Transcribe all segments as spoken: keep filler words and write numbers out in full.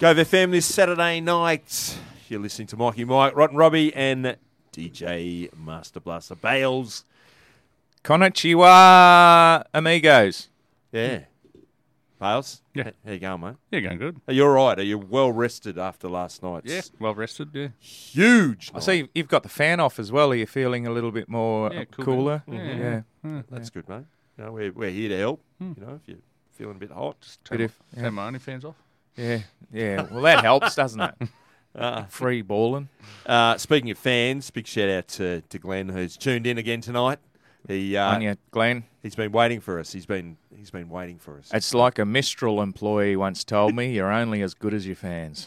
Go F M this Saturday night. You're listening to Mikey Mike, Rotten Robbie, and D J Master Blaster Bales. Konnichiwa, amigos. Yeah. Bales? Yeah. H- How you going, mate? Yeah, going good. Are you all right? Are you well rested after last night's Yeah, well rested, yeah. huge I night? see you've got the fan off as well. Are you feeling a little bit more Yeah, uh, cool cooler? bit. Yeah. Yeah. yeah. That's good, mate. You know, we're, we're here to help, you know, if you're feeling a bit hot. Just turn, Bit of- my, turn my only fans off. Yeah, yeah. Well, that helps, doesn't it? Uh, Free balling. uh, speaking of fans, big shout out to, to Glenn, who's tuned in again tonight. He uh, On you, Glenn. he's been waiting for us. He's been he's been waiting for us. It's like a Mistral employee once told me, you're only as good as your fans.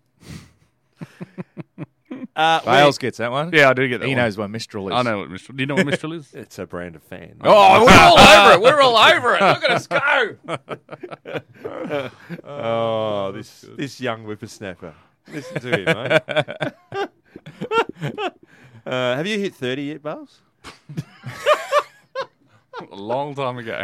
Uh, Bales gets that one. Yeah, I do get that He one. knows what Mistral is. I know what Mistral. Do you know what Mistral is? It's a brand of fan. Oh, we're all over it. We're all over it. Look at us go. Oh, this this young whippersnapper. Listen to him, mate. uh, have you hit thirty yet, Bales? A long time ago.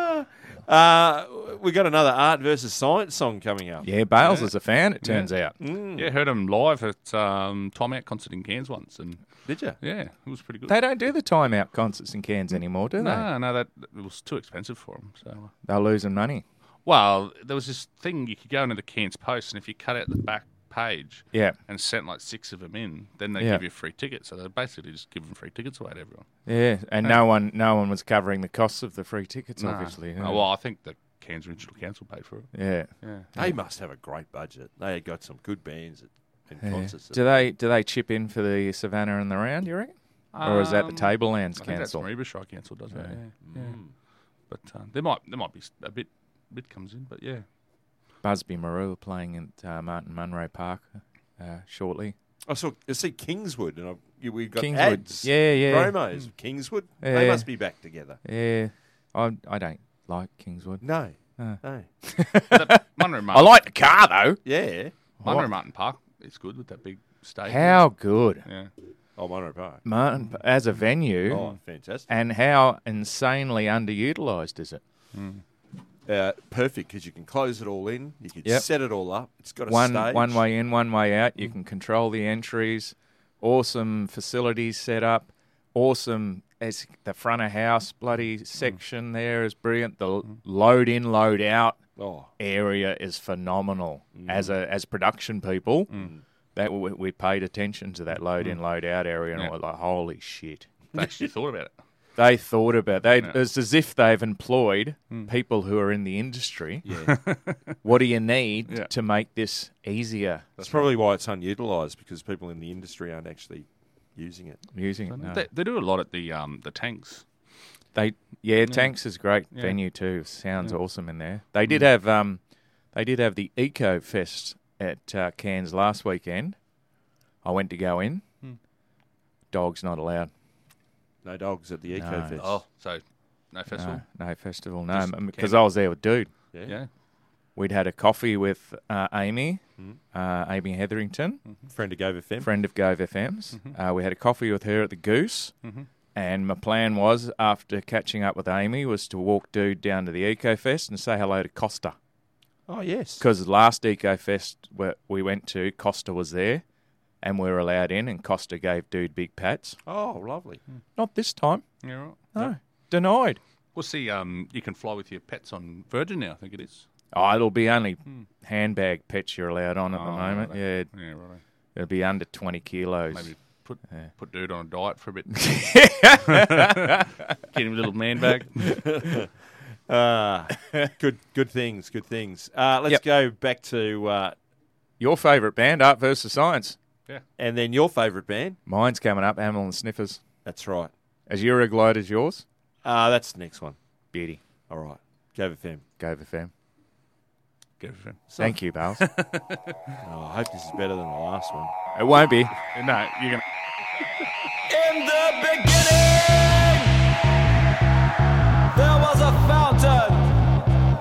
Uh, we got another art versus science song coming up. Yeah, Bales is a fan, it turns out. Yeah, heard him live at um, Time Out concert in Cairns once, and Did you? yeah, it was pretty good. They don't do the timeout concerts in Cairns anymore, do they? no, no, that it was too expensive for them. So, They're losing money. well, there was this thing you could go into the Cairns Post, and if you cut out the back page Yeah, and sent like six of them in, then they Yeah. give you a free ticket. So they basically just giving free tickets away to everyone. yeah. And no one no one was covering the costs of the free tickets, Nah. obviously. Yeah. Oh, well, I think the Cairns Regional Council paid for it. yeah. Yeah. They must have a great budget. They got some good bands at, and Yeah. concerts. Do they do they chip in for the Savannah and the Round, you reckon? Or is that the Um, Tablelands I think that's Council? Mareeba Council does that. Yeah. Yeah, yeah. But um, there might there might be a bit bit comes in, but yeah. Busby Maru are playing at uh, Martin Munro Park uh, shortly. I saw I see Kingswood, and I, we've got Kingswood. ads, Yeah, yeah. promos. Kingswood, they Yeah. must be back together. Yeah. I I don't like Kingswood. No, Uh. no, But Munro I Martin, like the car though. yeah. Munro Martin Park. It's good with that big stage. How good Yeah. Oh, Monroe Park. Martin as a venue, Oh, fantastic. and how insanely underutilized is it? Uh, perfect, because you can close it all in. You can Yep. set it all up. It's got a One stage. one way in, one way out. You can control the entries. Awesome facilities set up. Awesome as the front of house bloody section there is brilliant. The load in, load out Oh, area is phenomenal. As a as production people, that we, we paid attention to that load in, load out area, and Yeah. we're like, holy shit. They actually thought about it. They thought about they. Yeah. It's as if they've employed people who are in the industry. yeah. What do you need Yeah. to make this easier? That's probably why it's unutilized, because people in the industry aren't actually using it. Using it. No. They, they do a lot at the um the tanks. They yeah, Tanks is a great Yeah. venue too. Sounds awesome in there. They did have um, they did have the Eco Fest at uh, Cairns last weekend. I went to go in. Dogs not allowed. No dogs at the Eco No. Fest. Oh, so no festival. No, no festival. No, Just because camping. I was there with Dude. yeah. Yeah. We'd had a coffee with uh, Amy, uh, Amy Hetherington, Friend of Gove F M. friend of Gove F M's. Uh, we had a coffee with her at the Goose. And my plan was, after catching up with Amy, was to walk Dude down to the Eco Fest and say hello to Costa. Oh, yes. Because the last Eco Fest where we went to, Costa was there, and we were allowed in, and Costa gave Dude big pats. Oh, lovely. Not this time. Yeah, right. No. Denied. We'll see. Um, you can fly with your pets on Virgin now. I think it is. Oh, it'll be only handbag pets you're allowed on at the Oh, moment. right. Yeah, Yeah, right. it'll be under twenty kilos. Maybe put Yeah. put Dude on a diet for a bit. Get him a little man bag. Uh, good good things, good things. Uh, let's Yep. go back to, uh, Your favourite band, Art versus Science. and then your favourite band. Mine's coming up, Amyl and Sniffers. That's right. As Euroglide as yours? Uh, that's the next one. Beauty. All right. Gove F M. Gove F M. Go for it. Thank you, Bales. Oh, I hope this is better than the last one. It won't be. No, you're gonna. In the beginning.